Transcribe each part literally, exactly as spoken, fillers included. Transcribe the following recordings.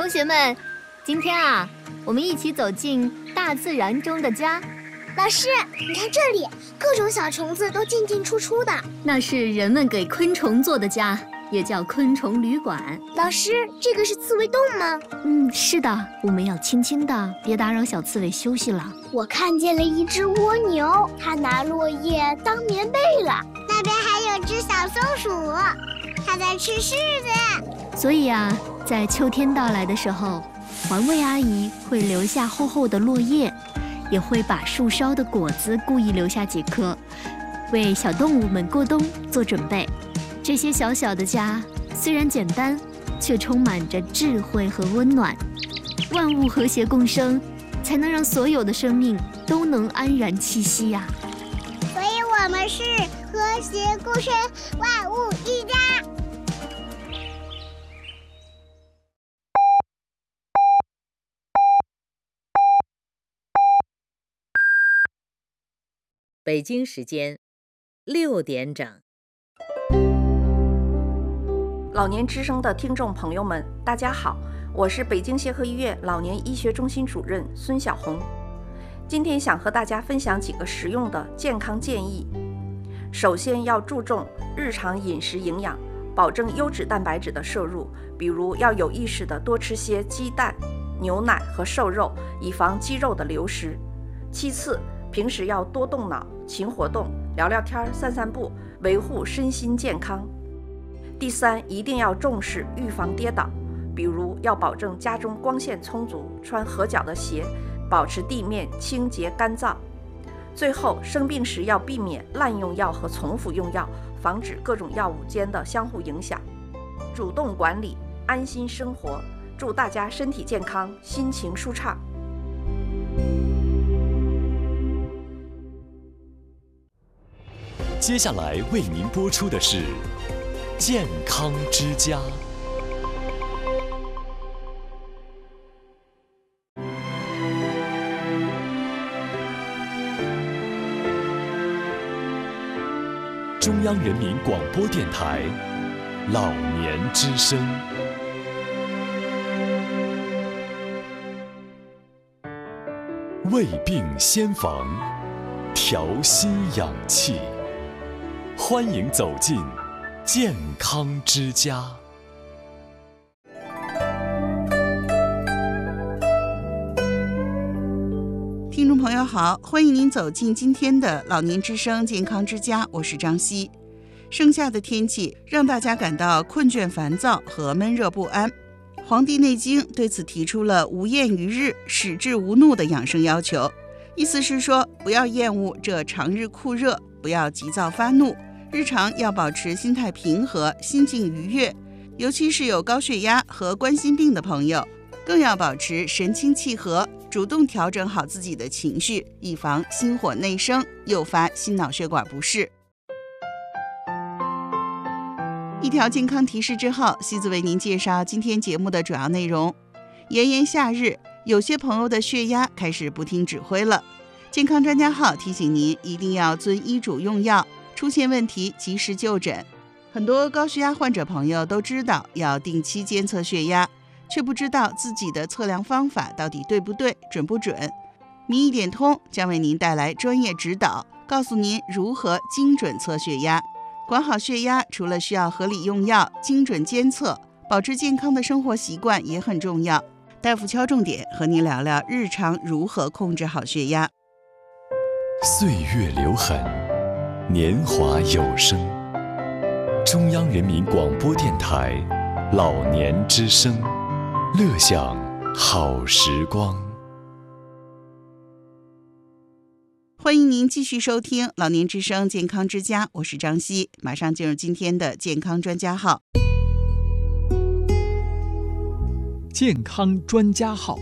同学们，今天啊，我们一起走进大自然中的家。 老师，你看这里，各种小虫子都进进出出的。 那是人们给昆虫做的家，也叫昆虫旅馆。 老师，这个是刺猬洞吗？ 嗯，是的，我们要轻轻的，别打扰小刺猬休息了。 我看见了一只蜗牛，它拿落叶当棉被了。 那边还有只小松鼠，它在吃柿子。 所以啊，在秋天到来的时候，环卫阿姨会留下厚厚的落叶，也会把树梢的果子故意留下几颗，为小动物们过冬做准备。这些小小的家虽然简单，却充满着智慧和温暖。万物和谐共生，才能让所有的生命都能安然栖息呀、啊。 所以我们是和谐共生，万物一家。 北京时间六点整。 老年之声的听众朋友们，大家好，我是北京协和医院老年医学中心主任孙晓红。今天想和大家分享几个实用的健康建议。首先要注重日常饮食营养，保证优质蛋白质的摄入，比如要有意识地多吃些鸡蛋、牛奶和瘦肉，以防肌肉的流失。其次，平时要多动脑、勤活动，聊聊天、散散步，维护身心健康。第三，一定要重视预防跌倒，比如要保证家中光线充足，穿合脚的鞋，保持地面清洁干燥。最后，生病时要避免滥用药和重复用药，防止各种药物间的相互影响。主动管理，安心生活。祝大家身体健康，心情舒畅。 接下来为您播出的是健康之家。中央人民广播电台老年之声。胃病先防，调心养气。欢迎走进健康之家。 听众朋友好，欢迎您走进今天的老年之声健康之家，我是张希。盛夏的天气让大家感到困倦烦躁和闷热不安，《黄帝内经》对此提出了无厌于日，使志无怒的养生要求，意思是说，不要厌恶这长日酷热，不要急躁发怒，日常要保持心态平和，心境愉悦，尤其是有高血压和冠心病的朋友，更要保持神清气和，主动调整好自己的情绪，以防心火内生，诱发心脑血管不适。一条健康提示之后，西子为您介绍今天节目的主要内容。炎炎夏日，有些朋友的血压开始不听指挥了，健康专家号提醒您一定要遵医嘱用药，出现问题及时就诊。很多高血压患者朋友都知道要定期监测血压，却不知道自己的测量方法到底对不对、准不准。名医点通将为您带来专业指导，告诉您如何精准测血压。管好血压，除了需要合理用药、精准监测，保持健康的生活习惯也很重要。大夫敲重点和您聊聊日常如何控制好血压。 岁月留痕，年华有声。中央人民广播电台老年之声，乐享好时光。 欢迎您继续收听老年之声健康之家，我是张希。马上进入今天的健康专家号。 健康专家号。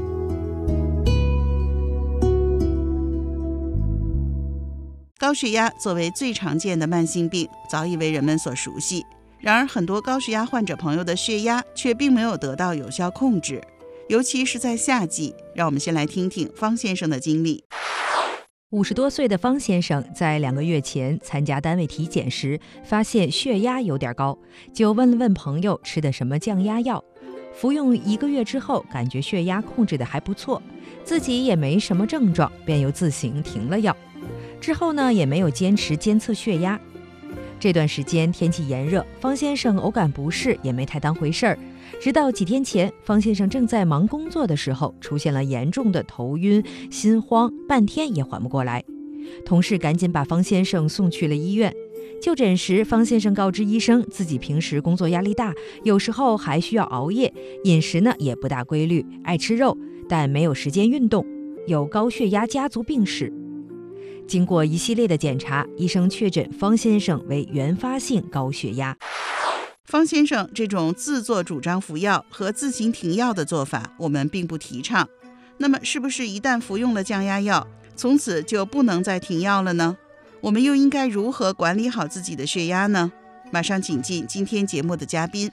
高血压作为最常见的慢性病，早已为人们所熟悉。然而，很多高血压患者朋友的血压却并没有得到有效控制，尤其是在夏季。让我们先来听听方先生的经历。 五十多岁的方先生在两个月前参加单位体检时，发现血压有点高，就问了问朋友吃的什么降压药。 服用一个月之后，感觉血压控制得还不错，自己也没什么症状，便又自行停了药。之后呢，也没有坚持监测血压。这段时间天气炎热，方先生偶感不适，也没太当回事儿。直到几天前，方先生正在忙工作的时候，出现了严重的头晕、心慌，半天也缓不过来。同事赶紧把方先生送去了医院。就诊时，方先生告知医生，自己平时工作压力大，有时候还需要熬夜，饮食呢也不大规律，爱吃肉，但没有时间运动，有高血压家族病史。经过一系列的检查，医生确诊方先生为原发性高血压。 方先生这种自作主张服药和自行停药的做法，我们并不提倡。那么，是不是一旦服用了降压药，从此就不能再停药了呢？我们又应该如何管理好自己的血压呢？马上请进今天节目的嘉宾。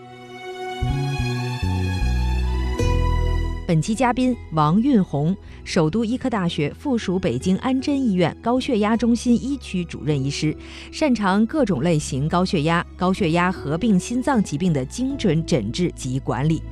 本期嘉宾王运红，首都医科大学附属北京安贞医院高血压中心一区主任医师，擅长各种类型高血压、高血压合并心脏疾病的精准诊治及管理。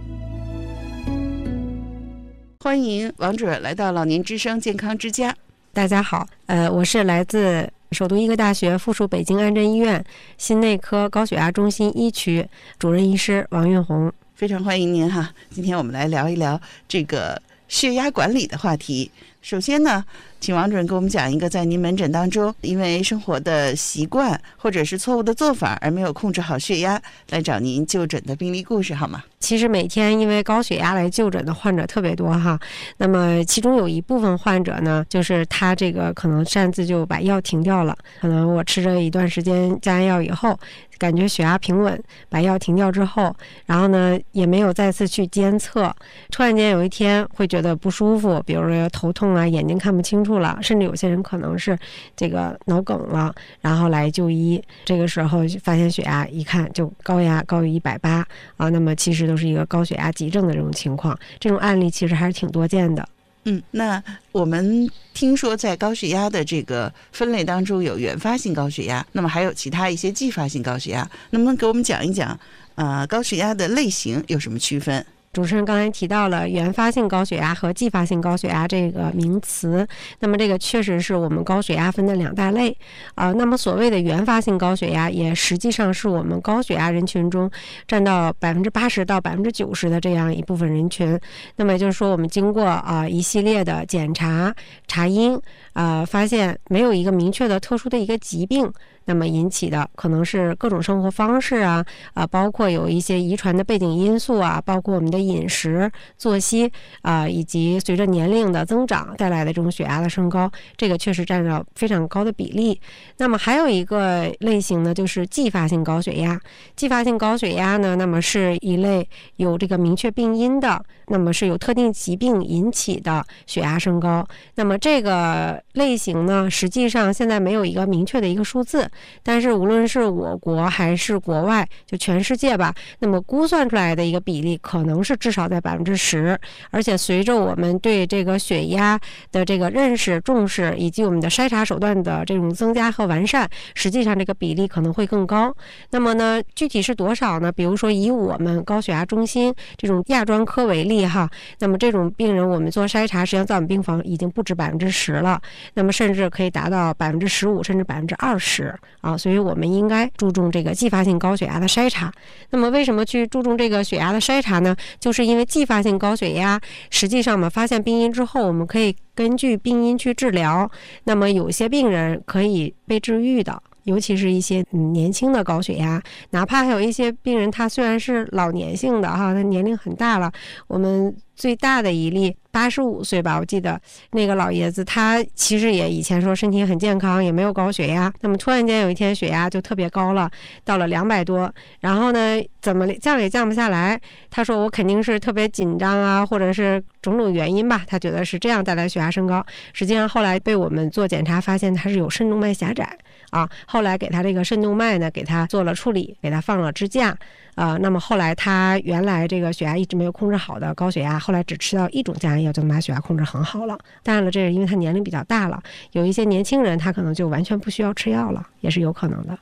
欢迎王主任来到老年之声健康之家。 大家好，呃，我是来自首都医科大学附属北京安贞医院心内科高血压中心一区主任医师王运红。 非常欢迎您哈！今天我们来聊一聊这个血压管理的话题。首先呢，请王主任给我们讲一个在您门诊当中因为生活的习惯或者是错误的做法而没有控制好血压来找您就诊的病例故事好吗？ 其实每天因为高血压来就诊的患者特别多哈，那么其中有一部分患者呢，就是他这个可能擅自就把药停掉了，可能我吃了一段时间降压药以后，感觉血压平稳，把药停掉之后，然后呢也没有再次去监测，突然间有一天会觉得不舒服，比如说头痛啊，眼睛看不清楚了，甚至有些人可能是这个脑梗了，然后来就医，这个时候发现血压一看就高压高于一百八啊，那么其实都是一个高血压急症的这种情况，这种案例其实还是挺多见的。 嗯，那我们听说在高血压的这个分类当中有原发性高血压，那么还有其他一些继发性高血压，能不能给我们讲一讲呃，高血压的类型有什么区分？ 主持人刚才提到了原发性高血压和继发性高血压这个名词，那么这个确实是我们高血压分的两大类啊、呃。那么所谓的原发性高血压，也实际上是我们高血压人群中占到百分之八十到百分之九十的这样一部分人群。那么也就是说，我们经过啊、呃、一系列的检查查因啊、呃，发现没有一个明确的特殊的一个疾病。那么引起的可能是各种生活方式啊，啊，包括有一些遗传的背景因素啊，包括我们的饮食、作息啊，以及随着年龄的增长带来的这种血压的升高，这个确实占到非常高的比例。那么还有一个类型呢，就是继发性高血压。继发性高血压呢，那么是一类有这个明确病因的，那么是有特定疾病引起的血压升高。那么这个类型呢，实际上现在没有一个明确的一个数字。但是无论是我国还是国外，就全世界吧，那么估算出来的一个比例可能是至少在百分之十，而且随着我们对这个血压的这个认识、重视，以及我们的筛查手段的这种增加和完善，实际上这个比例可能会更高。那么呢，具体是多少呢？比如说以我们高血压中心这种亚专科为例哈，那么这种病人我们做筛查，实际上在我们病房已经不止百分之十了，那么甚至可以达到百分之十五甚至百分之二十。啊，所以我们应该注重这个继发性高血压的筛查。那么为什么去注重这个血压的筛查呢？就是因为继发性高血压，实际上嘛，发现病因之后，我们可以根据病因去治疗。那么有些病人可以被治愈的。尤其是一些、嗯、年轻的高血压，哪怕还有一些病人，他虽然是老年性的哈，他年龄很大了，我们最大的一例八十五岁吧，我记得那个老爷子，他其实也以前说身体很健康，也没有高血压，那么突然间有一天血压就特别高了，到了两百多，然后呢怎么降也降不下来，他说我肯定是特别紧张啊，或者是种种原因吧，他觉得是这样带来血压升高，实际上后来被我们做检查发现他是有肾动脉狭窄啊，后来给他这个肾动脉呢给他做了处理，给他放了支架啊，那么后来他原来这个血压一直没有控制好的高血压，后来只吃到一种降压药就能把血压控制很好了。当然了，这是因为他年龄比较大了，有一些年轻人他可能就完全不需要吃药了，也是有可能的。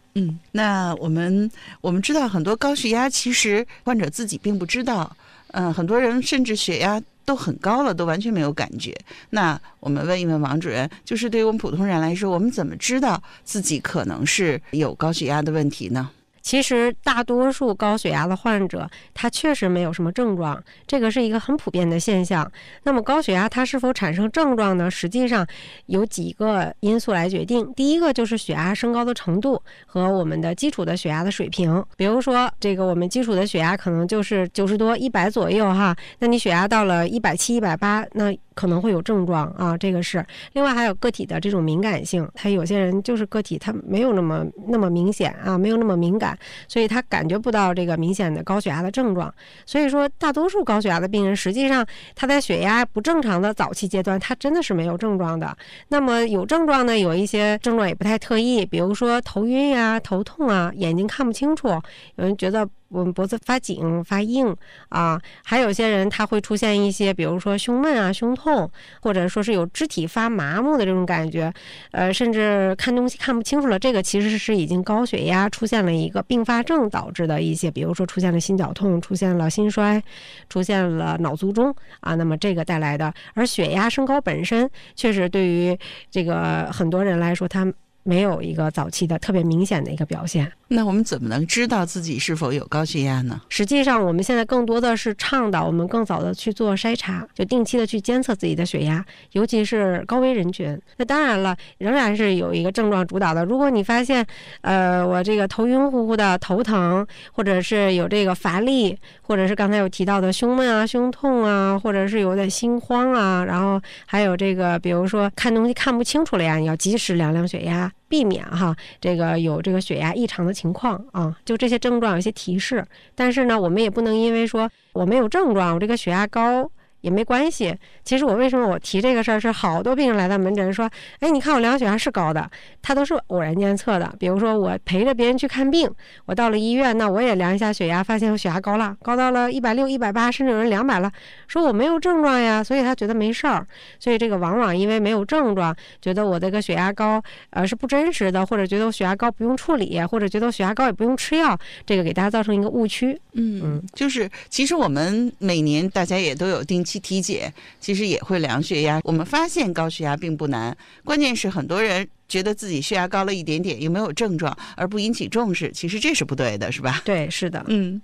嗯，那我们我们知道很多高血压其实患者自己并不知道，嗯、呃，很多人甚至血压都很高了，都完全没有感觉。那我们问一问王主任，就是对于我们普通人来说，我们怎么知道自己可能是有高血压的问题呢？ 其实大多数高血压的患者，他确实没有什么症状，这个是一个很普遍的现象。那么高血压它是否产生症状呢？实际上有几个因素来决定。第一个就是血压升高的程度和我们的基础的血压的水平。比如说这个我们基础的血压可能就是九十多、一百左右哈，那你血压到了一百七、一百八，那可能会有症状啊，这个是。另外还有个体的这种敏感性，他有些人就是个体他没有那么那么明显啊，没有那么敏感，所以他感觉不到这个明显的高血压的症状。所以说大多数高血压的病人，实际上他在血压不正常的早期阶段，他真的是没有症状的。那么有症状呢，有一些症状也不太特异，比如说头晕呀、头痛啊、眼睛看不清楚，有人觉得我们脖子发紧发硬啊，还有些人他会出现一些比如说胸闷啊、胸痛，或者说是有肢体发麻木的这种感觉，呃，甚至看东西看不清楚了，这个其实是已经高血压出现了一个并发症导致的一些，比如说出现了心绞痛、出现了心衰、出现了脑卒中啊，那么这个带来的。而血压升高本身确实对于这个很多人来说，他没有一个早期的特别明显的一个表现。 那我们怎么能知道自己是否有高血压呢？ 实际上我们现在更多的是倡导我们更早的去做筛查，就定期的去监测自己的血压，尤其是高危人群。那当然了，仍然是有一个症状主导的。如果你发现呃我这个头晕乎乎的、头疼，或者是有这个乏力，或者是刚才有提到的胸闷啊、胸痛啊，或者是有点心慌啊，然后还有这个比如说看东西看不清楚了呀，你要及时量量血压，避免哈这个有这个血压异常的情况啊，就这些症状有一些提示。但是呢，我们也不能因为说我没有症状，我这个血压高也没关系。其实我为什么我提这个事儿，是好多病人来到门诊说，哎，你看我量血压是高的，他都是偶然间测的。比如说我陪着别人去看病，我到了医院，那我也量一下血压，发现我血压高了，高到了一百六、一百八，甚至有人两百了，说我没有症状呀，所以他觉得没事儿。所以这个往往因为没有症状，觉得我这个血压高呃是不真实的，或者觉得我血压高不用处理，或者觉得我血压高也不用吃药，这个给大家造成一个误区。 嗯嗯，就是其实我们每年大家也都有定期体检，其实也会量血压。我们发现高血压并不难，关键是很多人觉得自己血压高了一点点，又没有症状，而不引起重视，其实这是不对的，是吧？ 对，是的。 嗯。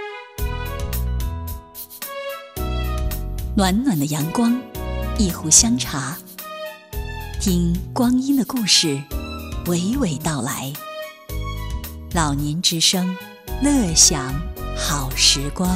暖暖的阳光，一壶香茶，听光阴的故事，娓娓道来。老年之声，乐享好时光。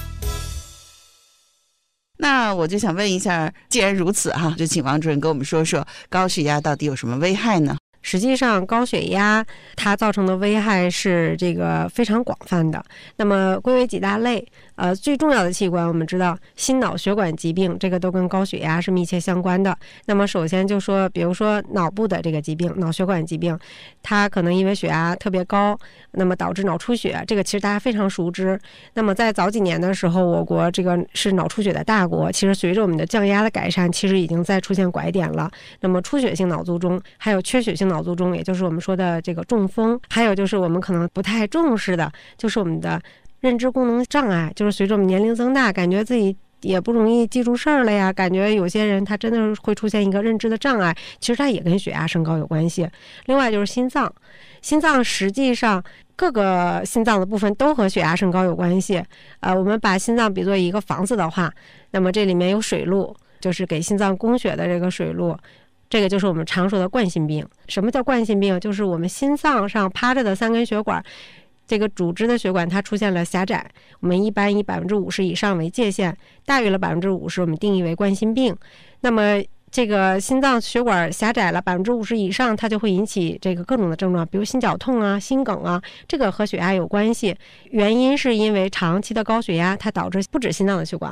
那我就想问一下，既然如此哈，就请王主任给我们说说高血压到底有什么危害呢？ 实际上高血压它造成的危害是这个非常广泛的，那么归为几大类。呃，最重要的器官我们知道心脑血管疾病，这个都跟高血压是密切相关的。那么首先就说比如说脑部的这个疾病，脑血管疾病，它可能因为血压特别高，那么导致脑出血，这个其实大家非常熟知。那么在早几年的时候，我国这个是脑出血的大国，其实随着我们的降压的改善，其实已经在出现拐点了。那么出血性脑卒中，还有缺血性脑卒中，也就是我们说的这个中风，还有就是我们可能不太重视的，就是我们的认知功能障碍，就是随着我们年龄增大，感觉自己也不容易记住事儿了呀，感觉有些人他真的会出现一个认知的障碍，其实它也跟血压升高有关系。另外就是心脏，心脏实际上各个心脏的部分都和血压升高有关系。呃，我们把心脏比作一个房子的话，那么这里面有水路，就是给心脏供血的这个水路，这个就是我们常说的冠心病。什么叫冠心病？就是我们心脏上趴着的三根血管，这个主支的血管它出现了狭窄，我们一般以百分之五十以上为界限，大于了百分之五十，我们定义为冠心病。那么这个心脏血管狭窄了百分之五十以上，它就会引起这个各种的症状，比如心绞痛啊、心梗啊，这个和血压有关系。原因是因为长期的高血压，它导致不止心脏的血管，